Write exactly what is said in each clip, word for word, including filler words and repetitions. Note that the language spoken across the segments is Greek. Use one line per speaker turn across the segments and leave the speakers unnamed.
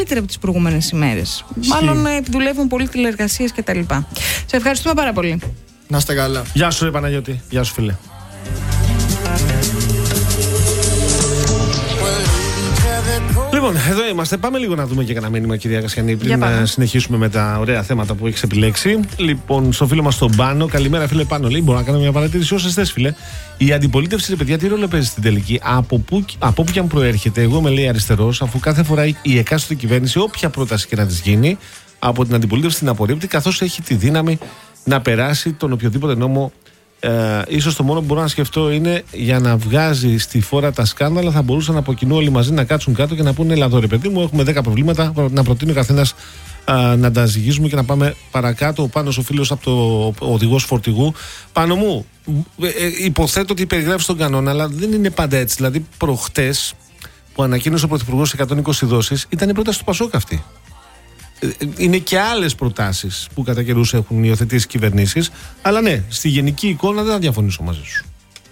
καλύτερη από τις προηγούμενες ημέρες. Μάλλον ε, δουλεύουν πολύ τηλεεργασίες κτλ. Σε ευχαριστούμε πάρα πολύ.
Να είστε καλά.
Γεια σου, ρε Παναγιώτη. Γεια σου, φίλε. Λοιπόν, εδώ είμαστε. Πάμε λίγο να δούμε και κανένα μήνυμα, κυρία Κασιανή, πριν να συνεχίσουμε με τα ωραία θέματα που έχεις επιλέξει. Λοιπόν, στο φίλο μας τον Πάνο, καλημέρα, φίλε Πάνο. Λέει: μπορώ να κάνω μια παρατήρηση όσες θες, φίλε. Η αντιπολίτευση, ρε παιδιά, τι ρόλο παίζει στην τελική. Από που, από που και αν προέρχεται, εγώ με λέει αριστερός, αφού κάθε φορά η εκάστοτε κυβέρνηση, όποια πρόταση και να της γίνει, από την αντιπολίτευση την απορρίπτει, καθώς έχει τη δύναμη να περάσει τον οποιοδήποτε νόμο. Ε, ίσως το μόνο που μπορώ να σκεφτώ είναι για να βγάζει στη φόρα τα σκάνδαλα, θα μπορούσαν από κοινού όλοι μαζί να κάτσουν κάτω και να πούνε: ελά, εδώ ρε παιδί μου, έχουμε δέκα προβλήματα. Να προτείνει ο καθένας να τα ζυγίζουμε και να πάμε παρακάτω. Ο Πάνος, ο φίλος από το οδηγός φορτηγού. Πάνω μου, ε, ε, υποθέτω ότι περιγράφει τον κανόνα, αλλά δεν είναι πάντα έτσι. Δηλαδή, προχτές που ανακοίνωσε ο Πρωθυπουργός εκατόν είκοσι δόσεις, ήταν η πρόταση του Πασόκ αυτή. Είναι και άλλες προτάσεις που κατά καιρούς έχουν υιοθετήσει κυβερνήσεις. Αλλά ναι, στη γενική εικόνα δεν θα διαφωνήσω μαζί σου.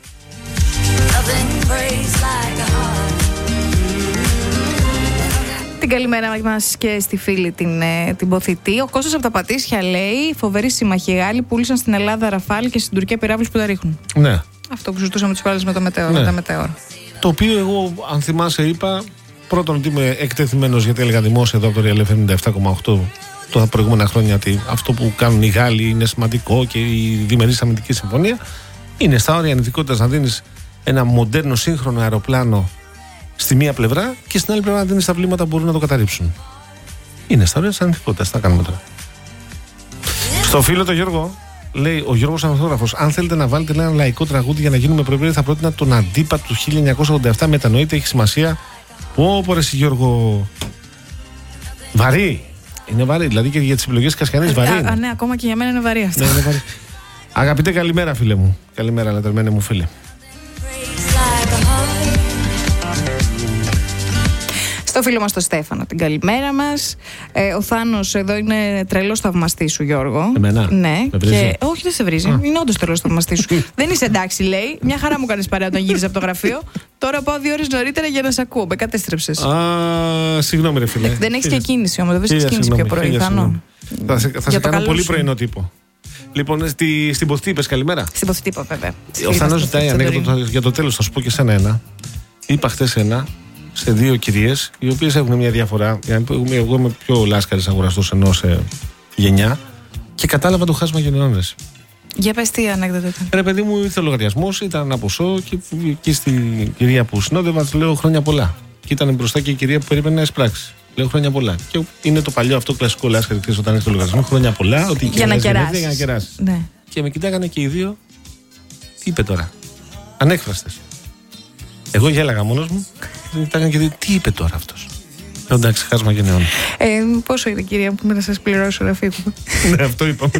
Την καλημέρα μας και στη φίλη την, την Ποθητή. Ο Κώστας από τα Πατήσια λέει: φοβερή συμμαχία. Οι Γάλλοι πούλησαν στην Ελλάδα Ραφάλ και στην Τουρκία πυράβλους που τα ρίχνουν.
Ναι.
Αυτό που συζητούσαμε τις προάλλες με το μετέωρο.
Ναι.
Τα μετέωρο.
Το οποίο εγώ, αν θυμάσαι, είπα. Πρώτον, ότι είμαι εκτεθειμένος, γιατί έλεγα δημόσια εδώ από το Real εφ εμ ενενήντα επτά κόμμα οκτώ τα προηγούμενα χρόνια ότι αυτό που κάνουν οι Γάλλοι είναι σημαντικό και η διμερής αμυντική συμφωνία. Είναι στα όρια ανηθικότητας να δίνεις ένα μοντέρνο σύγχρονο αεροπλάνο στη μία πλευρά και στην άλλη πλευρά να δίνεις τα βλήματα που μπορούν να το καταρρύψουν. Είναι στα όρια της ανηθικότητας. Τι θα κάνουμε τώρα. Στο φίλο το Γιώργο, λέει ο Γιώργος Ανθόγραφος: αν θέλετε να βάλετε ένα λαϊκό τραγούδι για να γίνουμε προπήρες, θα πρότεινα τον Αντίπα του χίλια εννιακόσια ογδόντα επτά. Μετανοείται, έχει σημασία. Πω πω ρε Γιώργο. Βαρύ. Είναι βαρύ, δηλαδή και για τις επιλογές Κασιανής βαρύ.
Α, α, ναι, ακόμα και για μένα είναι βαρύ αυτό.
Ναι, είναι βαρύ. Αγαπητέ, καλημέρα φίλε μου. Καλημέρα, λατρεμένε μου φίλε.
Στο φίλο μας τον Στέφανο, την καλημέρα μας. Ε, ο Θάνος εδώ είναι τρελός θαυμαστής σου, Γιώργο.
Εμένα.
Ναι.
Με βρίζει.
Και... όχι, δεν σε βρίζει. Α. Είναι όντως τρελός θαυμαστής σου. Δεν είσαι εντάξει, λέει. Μια χαρά μου κάνεις παρέα όταν γύριζες από το γραφείο. Τώρα πάω δύο ώρες νωρίτερα για να σε ακούω. Με κατέστρεψες.
Α, συγγνώμη, ρε φίλε.
Δεν έχεις και κίνηση όμως. Δεν βρίσκεις κίνηση πιο πρωί, Θάνο.
Θα σε, θα σε κάνω πολύ πρωινό τύπο. Λοιπόν, στη, στην Ποθητή είπες καλημέρα. Στην
Ποθητή είπα, βέβαια.
Ο Θάνος ζητάει ανέκδοτο για το τέλος. Θα σου πω και σένα ένα. Είπα χθες ένα σε δύο κυρίες, οι οποίες έχουν μια διαφορά. Εγώ είμαι πιο λάσκαρης αγοραστός ενώ σε γενιά και κατάλαβα το χάσμα γενναιώνες.
Για πες τι ανέκδοτο ήταν.
Ρε παιδί μου, ήρθε ο λογαριασμός, ήταν ένα ποσό και εκεί στην κυρία που συνόδευα της λέω χρόνια πολλά. Και ήταν μπροστά και η κυρία που περίμενε να εισπράξει. Λέω χρόνια πολλά. Και είναι το παλιό αυτό κλασικό λάσκαρη όταν ήρθε ο λογαριασμό. Χρόνια πολλά, ότι η
για να κεράσει.
Για να κεράσει.
Ναι.
Και με κοιτάγανε και οι δύο. Τι είπε τώρα. Ανέκφραστες. Εγώ γέλαγα μόνος μου. Κοιτάγανε και οι δύο. Τι είπε τώρα αυτός. Λέω εντάξει, χάσμα γενναιών.
Ε, πόσο είναι, κυρία, που να σας πληρώσω να φύγουμε.
Ναι, αυτό είπαμε.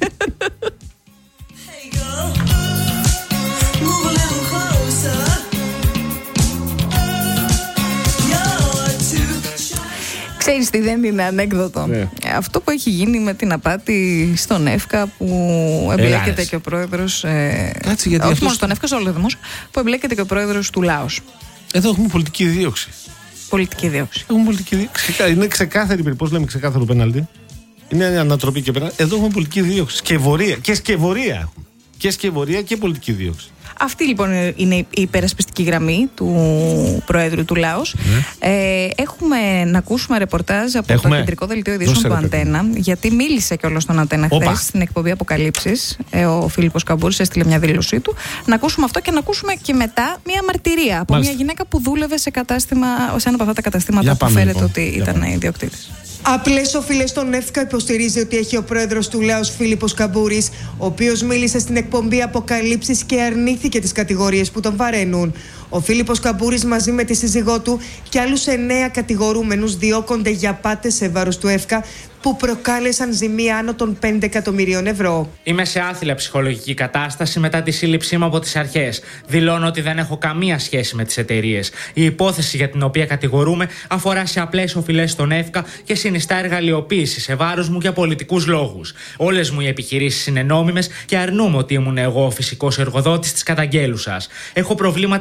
Ξέρεις τι, δεν είναι ανέκδοτο.
Ναι.
Αυτό που έχει γίνει με την απάτη στον ΕΦΚΑ που εμπλέκεται Έλας. και ο πρόεδρος. Ε,
Κάτσε, γιατί
όχι
αυτός...
μόνο στον ΕΦΚΑ, σε όλο το δημόσιο, που εμπλέκεται και ο πρόεδρος του Λάος.
Εδώ έχουμε πολιτική δίωξη.
Πολιτική δίωξη.
Έχουμε πολιτική δίωξη. Είναι ξεκάθαρη, πώς λέμε ξεκάθαρο πέναλτι. Είναι ανατροπή και πέναλτι. Εδώ έχουμε πολιτική δίωξη. Σκευωρία. Και σκευωρία έχουμε. Και σκευωρία και πολιτική δίωξη.
Αυτή λοιπόν είναι η υπερασπιστική γραμμή του Προέδρου του Λάος. Ναι. Ε, έχουμε να ακούσουμε ρεπορτάζ από έχουμε. το κεντρικό δελτίο ειδήσεων του Αντένα, γιατί μίλησε κιόλας στον Αντένα χθες στην εκπομπή Αποκαλύψεις. Ε, ο Φίλιππος Καμπούρης έστειλε μια δήλωσή του. Να ακούσουμε αυτό και να ακούσουμε και μετά μια μαρτυρία από Μάλιστα. μια γυναίκα που δούλευε σε, κατάστημα, σε ένα από αυτά τα καταστήματα Για που φέρεται λοιπόν. ότι ήταν ιδιοκτήτης.
Απλές οφειλές στον ΕΦΚΑ υποστηρίζει ότι έχει ο πρόεδρος του Λάος Φίλιππος Καμπούρης, ο οποίος μίλησε στην εκπομπή Αποκαλύψεις και αρνήθηκε τις κατηγορίες που τον βαραίνουν. Ο Φίλιππος Καμπούρης μαζί με τη σύζυγό του και άλλους εννέα κατηγορούμενους διώκονται για απάτες σε βάρος του ΕΦΚΑ που προκάλεσαν ζημία άνω των πέντε εκατομμυρίων ευρώ.
Είμαι σε άθλια ψυχολογική κατάσταση μετά τη σύλληψή μου από τις αρχές. Δηλώνω ότι δεν έχω καμία σχέση με τις εταιρείες. Η υπόθεση για την οποία κατηγορούμε αφορά σε απλές οφειλές στον ΕΦΚΑ και συνιστά εργαλειοποίηση σε βάρος μου για πολιτικούς λόγους. Όλες μου οι επιχειρήσεις είναι νόμιμες και αρνούμαι ότι ήμουν εγώ ο φυσικός εργοδότης της καταγγέλουσας. Έχω προβλήματα υγείας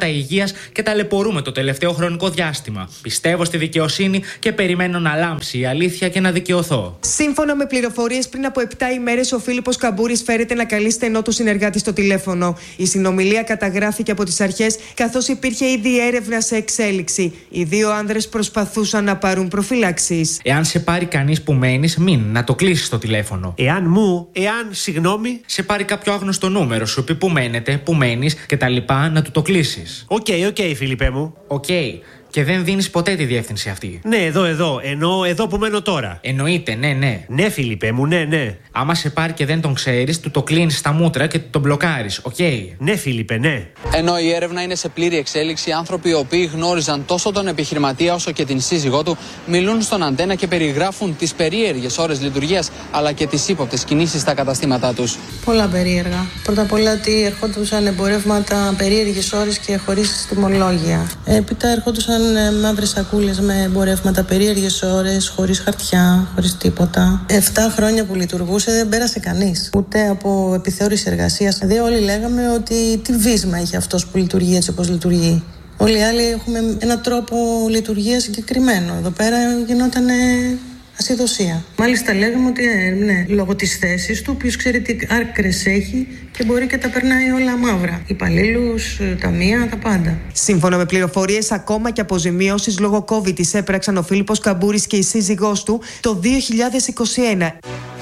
υγείας και ταλαιπωρούμε το τελευταίο χρονικό διάστημα. Πιστεύω στη δικαιοσύνη και περιμένω να λάμψει η αλήθεια και να δικαιωθώ.
Σύμφωνα με πληροφορίες, πριν από επτά ημέρες ο Φίλιππος Καμπούρης φέρεται να καλεί στενό του συνεργάτη στο τηλέφωνο. Η συνομιλία καταγράφηκε από τις αρχές, καθώς υπήρχε ήδη έρευνα σε εξέλιξη. Οι δύο άνδρες προσπαθούσαν να πάρουν προφυλάξεις.
Εάν σε πάρει κανείς που μένεις, μην να το κλείσεις το τηλέφωνο.
Εάν μου, εάν συγγνώμη.
Σε πάρει κάποιο άγνωστο νούμερο, σου πει που μένετε, που μένεις κτλ. Να του το κλείσεις.
Οκ, okay, οκ, okay, Φίλιππε μου.
Οκ. Okay. Και δεν δίνεις ποτέ τη διεύθυνση αυτή.
Ναι, εδώ, εδώ. Ενώ εδώ που μένω τώρα.
Εννοείται, ναι, ναι.
Ναι, Φίλιππε μου, ναι, ναι.
Άμα σε πάρει και δεν τον ξέρεις, του το κλείνεις στα μούτρα και του τον μπλοκάρεις. Οκ. Okay.
Ναι, Φίλιππε, ναι.
Ενώ η έρευνα είναι σε πλήρη εξέλιξη, οι άνθρωποι οι οποίοι γνώριζαν τόσο τον επιχειρηματία όσο και την σύζυγό του μιλούν στον Αντένα και περιγράφουν τις περίεργες ώρες λειτουργίας αλλά και τις ύποπτες κινήσεις στα καταστήματά τους.
Πολλά περίεργα. Πρώτα απ' όλα ότι ερχόντουσαν εμπορεύματα περίεργες ώρες και χωρίς τιμολόγια. Έπειτα ερχόντουσαν μαύρες σακούλες με εμπορεύματα περίεργες ώρες, χωρίς χαρτιά, χωρίς τίποτα. Εφτά χρόνια που λειτουργούσε δεν πέρασε κανείς. Ούτε από επιθεώρηση εργασίας. Δηλαδή όλοι λέγαμε ότι τι βίσμα είχε αυτός που λειτουργεί έτσι όπως λειτουργεί. Όλοι οι άλλοι έχουμε έναν τρόπο λειτουργίας συγκεκριμένο. Εδώ πέρα γινόταν ασυδοσία. Μάλιστα λέγαμε ότι ε, ναι, λόγω της θέσης του, ποιος ξέρει τι άκρες έχει και μπορεί και τα περνάει όλα μαύρα. Υπαλλήλους, ταμεία, τα πάντα.
Σύμφωνα με πληροφορίες, ακόμα και αποζημιώσεις λόγω COVID τις έπραξαν ο Φίλιππος Καμπούρης και η σύζυγός του το δύο χιλιάδες είκοσι ένα.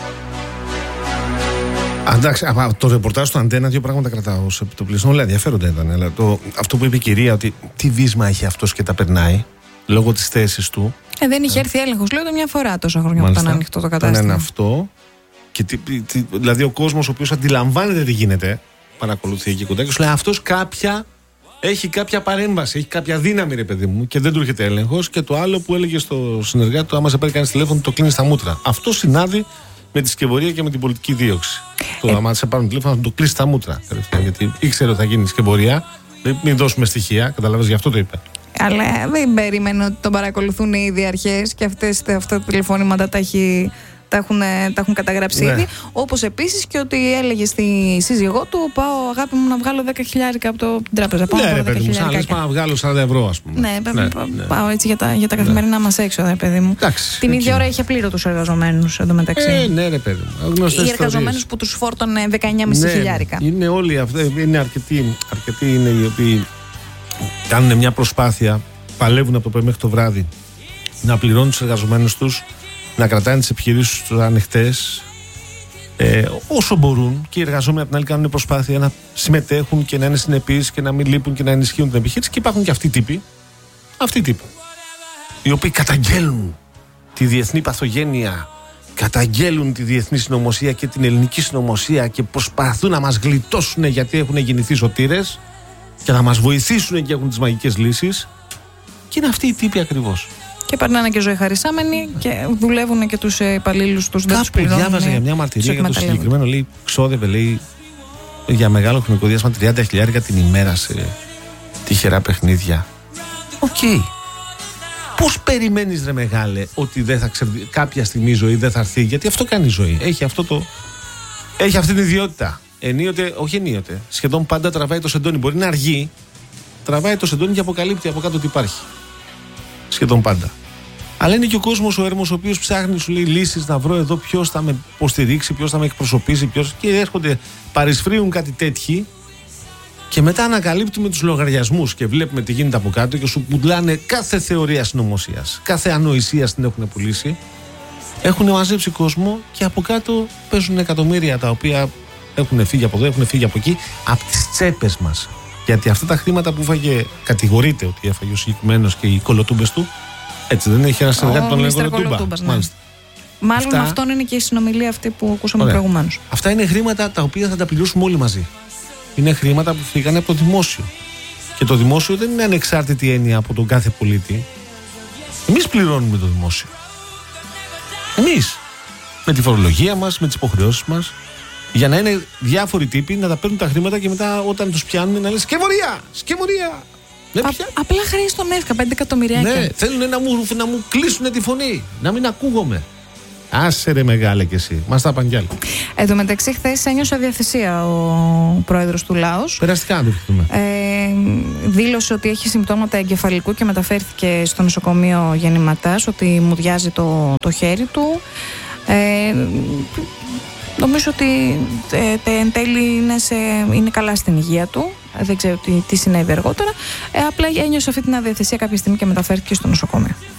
Εντάξει, από το ρεπορτάζ του Αντένα δύο πράγματα κρατάω ως επιτοπλισμό. Όλα ενδιαφέροντα ήταν. Αλλά το, αυτό που είπε η κυρία, ότι τι βίσμα έχει αυτός και τα περνάει λόγω της θέσης του.
Ε, δεν είχε έρθει έλεγχος, λέω, μια φορά τόσα χρόνια που ήταν ανοιχτό το κατάστημα.
Είναι αυτό. Και τι, τι, δηλαδή ο κόσμος ο οποίος αντιλαμβάνεται τι γίνεται, παρακολουθεί εκεί κοντά και σου λέει αυτός κάποια, έχει κάποια παρέμβαση, έχει κάποια δύναμη, ρε παιδί μου, και δεν του έρχεται έλεγχος. Και το άλλο που έλεγε στο συνεργάτη του, άμα σε πάρει κανείς τηλέφωνο, το κλείνει στα μούτρα. Αυτό συνάδει με τη σκευωρία και με την πολιτική δίωξη. Ε. Το άμα σε πάρουν τηλέφωνο, να το κλείσει στα μούτρα. Γιατί ήξερε ότι θα γίνει σκευωρία. Μην δώσουμε στοιχεία, καταλαβαίνεις, γι' αυτό το είπε.
Αλλά δεν περίμενε ότι τον παρακολουθούν οι ίδιοι αρχές και αυτές, αυτά τα τηλεφώνηματα τα, έχει, τα, έχουν, τα έχουν καταγράψει ναι. ήδη. Όπως επίσης και ότι έλεγε στη σύζυγό του: πάω, αγάπη μου, να βγάλω δέκα χιλιάρικα από το, την τράπεζα. Πάω
ναι, ρε παιδί μου, σαν λες, πάω να βγάλω σαράντα ευρώ, ας πούμε.
Ναι, ναι, ναι. Πάω έτσι για τα, για τα καθημερινά ναι. μας έξοδα, ρε παιδί μου.
Εντάξει,
την ίδια ώρα είχε απλήρωτους εργαζομένους εντωμεταξύ.
Ε, ναι, ρε παιδί μου.
Οι εργαζομένους που τους φόρτωνε δεκαεννιά κόμμα πέντε χιλιάρικα.
Είναι όλοι αυτοί, είναι αρκετοί, αρκετοί είναι οι οποίοι κάνουν μια προσπάθεια. Παλεύουν από το πρωί μέχρι το βράδυ να πληρώνουν τους εργαζομένους τους, να κρατάνε τις επιχειρήσεις τους ανοιχτές ε, όσο μπορούν, και οι εργαζόμενοι από την άλλη κάνουν προσπάθεια να συμμετέχουν και να είναι συνεπείς και να μην λείπουν και να ενισχύουν την επιχείρηση. Και υπάρχουν και αυτοί οι τύποι, αυτοί οι τύποι, οι οποίοι καταγγέλνουν τη διεθνή παθογένεια, καταγγέλνουν τη διεθνή συνωμοσία και την ελληνική συνωμοσία και προσπαθούν να μας γλιτώσουν γιατί έχουν γεννηθεί σωτήρες και να μας βοηθήσουν και έχουν τις μαγικές λύσεις. Και είναι αυτοί οι τύποι ακριβώς.
Και περνάνε και ζωή χαρισάμενοι και δουλεύουν και τους υπαλλήλους τους.
Κάπου διάβαζα για μια μαρτυρία για το συγκεκριμένο. Λέει, ξόδευε, λέει, για μεγάλο χρονικό διάστημα τριάντα χιλιάρικα την ημέρα σε τυχερά παιχνίδια. Οκ. Okay. Πώς περιμένεις, ρε μεγάλε, ότι δεν θα ξερδι... κάποια στιγμή η ζωή δεν θα έρθει? Γιατί αυτό κάνει η ζωή. Έχει, αυτό το... Έχει αυτή την ιδιότητα. Ενίοτε, όχι ενίοτε. Σχεδόν πάντα τραβάει το σεντόνι. Μπορεί να αργεί. Τραβάει το σεντόνι και αποκαλύπτει από κάτω τι υπάρχει. Σχεδόν πάντα. Αλλά είναι και ο κόσμος ο έρμος, ο οποίος ψάχνει, σου λέει, λύσεις, να βρω εδώ ποιος θα με υποστηρίξει, ποιος θα με εκπροσωπήσει, ποιος. Και έρχονται, παρισφρίουν κάτι τέτοιοι, και μετά ανακαλύπτουμε τους λογαριασμούς και βλέπουμε τι γίνεται από κάτω και σου πουλάνε κάθε θεωρία συνωμοσίας, κάθε ανοησία την έχουν πουλήσει. Έχουν μαζέψει κόσμο και από κάτω παίζουν εκατομμύρια τα οποία έχουν φύγει από εδώ, έχουν φύγει από εκεί, από τις τσέπες μας. Γιατί αυτά τα χρήματα που φάγε, κατηγορείται ότι έφαγε ο συγκεκριμένος και οι κολοτούμπες του. Έτσι δεν έχει ένα συνεργάτη που τον λένε Κολοτούμπα?
Ναι. Μάλιστα. Μάλλον αυτά, αυτόν είναι και η συνομιλία αυτή που ακούσαμε προηγουμένως.
Αυτά είναι χρήματα τα οποία θα τα πληρώσουμε όλοι μαζί. Είναι χρήματα που φύγανε από το δημόσιο. Και το δημόσιο δεν είναι ανεξάρτητη έννοια από τον κάθε πολίτη. Εμείς πληρώνουμε το δημόσιο. Εμείς. Με τη φορολογία μας, με τις υποχρεώσεις μας. Για να είναι διάφοροι τύποι να τα παίρνουν τα χρήματα και μετά όταν τους πιάνουν να λένε σκευωρία! Σκευωρία! Ναι,
Α, απλά χρέη στον ΕΦΚΑ, πέντε εκατομμυριάκια.
Ναι, θέλουν να μου, να μου κλείσουν τη φωνή, να μην ακούγομαι. Άσε ρε μεγάλε κι εσύ. Μας τα είπαν κι άλλοι.
Εν τω μεταξύ, χθες ένιωσε αδιαθεσία ο πρόεδρος του Λάος.
Περαστικά να το ευχηθούμε.
Ε, δήλωσε ότι έχει συμπτώματα εγκεφαλικού και μεταφέρθηκε στο νοσοκομείο γεννηματάς, ότι μουδιάζει το, το χέρι του. Ε, νομίζω ότι ε, εν τέλει είναι, σε, είναι καλά στην υγεία του. Δεν ξέρω τι, τι συνέβη αργότερα. Ε, απλά ένιωσε αυτή την αδιαθεσία κάποια στιγμή και μεταφέρθηκε στο νοσοκομείο.